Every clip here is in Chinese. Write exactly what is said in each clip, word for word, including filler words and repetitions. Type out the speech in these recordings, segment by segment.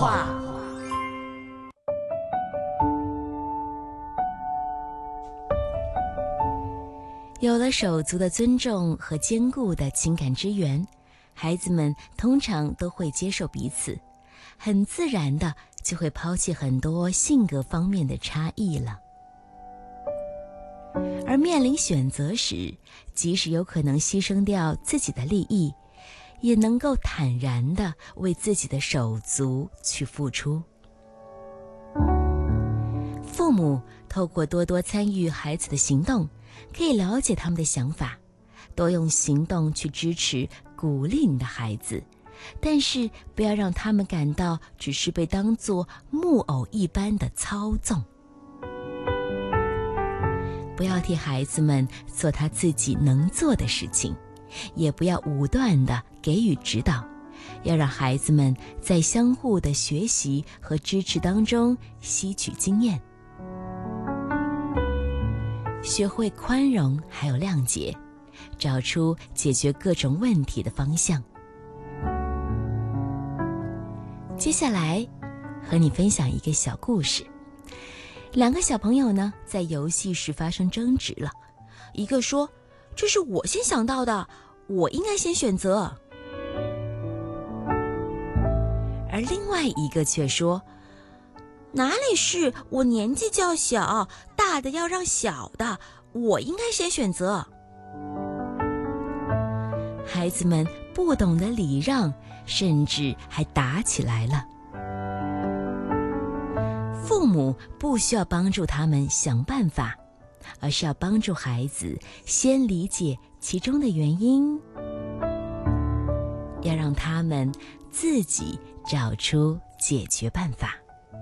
话。有了手足的尊重和坚固的情感支援，孩子们通常都会接受彼此，很自然的就会抛弃很多性格方面的差异了。而面临选择时，即使有可能牺牲掉自己的利益，也能够坦然地为自己的手足去付出。父母透过多多参与孩子的行动，可以了解他们的想法，多用行动去支持、鼓励你的孩子，但是不要让他们感到只是被当作木偶一般的操纵。不要替孩子们做他自己能做的事情，也不要武断地给予指导，要让孩子们在相互的学习和支持当中吸取经验，学会宽容还有谅解，找出解决各种问题的方向。接下来和你分享一个小故事。两个小朋友呢，在游戏时发生争执了，一个说：“这是我先想到的，我应该先选择。”而另外一个却说：“哪里是，我年纪较小，大的要让小的，我应该先选择。”孩子们不懂得礼让，甚至还打起来了。父母不需要帮助他们想办法，而是要帮助孩子先理解其中的原因，要让他们自己找出解决办法。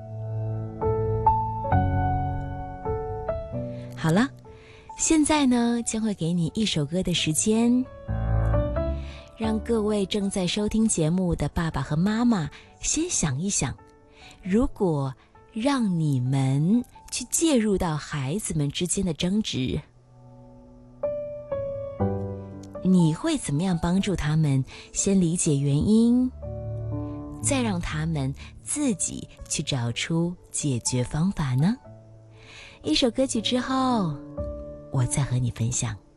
好了，现在呢，将会给你一首歌的时间，让各位正在收听节目的爸爸和妈妈先想一想，如果让你们去介入到孩子们之间的争执，你会怎么样帮助他们先理解原因，再让他们自己去找出解决方法呢？一首歌曲之后，我再和你分享。